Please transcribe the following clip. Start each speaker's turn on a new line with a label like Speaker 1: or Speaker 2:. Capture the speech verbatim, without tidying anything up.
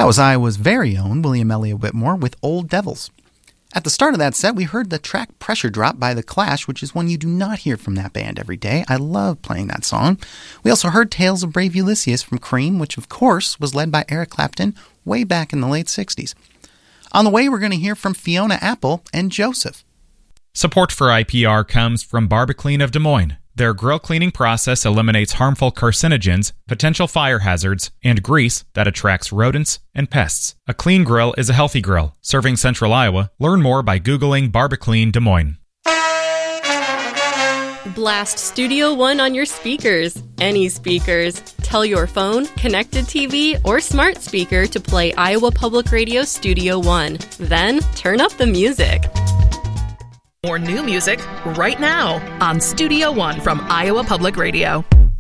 Speaker 1: That was Iowa's very own William Elliott Whitmore with Old Devils. At the start of that set, we heard the track Pressure Drop by The Clash, which is one you do not hear from that band every day. I love playing that song. We also heard Tales of Brave Ulysses from Cream, which of course was led by Eric Clapton way back in the late sixties. On the way, we're going to hear from Fiona Apple and Joseph.
Speaker 2: Support for I P R comes from Barbaclean of Des Moines. Their grill cleaning process eliminates harmful carcinogens, potential fire hazards, and grease that attracts rodents and pests. A clean grill is a healthy grill. Serving Central Iowa. Learn more by Googling Barbaclean Des Moines.
Speaker 3: Blast Studio One on your speakers. Any speakers. Tell your phone, connected T V, or smart speaker to play Iowa Public Radio Studio One. Then turn up the music.
Speaker 4: More new music right now on Studio One from Iowa Public Radio.